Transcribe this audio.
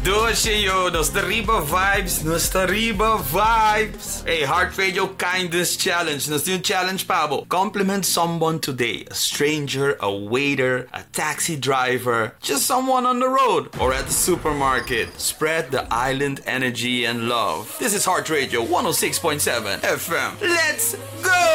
Doce Nostariba Vibes, Nostariba Vibes. Hey, Heart Radio Kindness Challenge. Nos yung challenge pabo. Compliment someone today. A stranger, a waiter, a taxi driver, just someone on the road or at the supermarket. Spread the island energy and love. This is Heart Radio 106.7 FM. Let's go!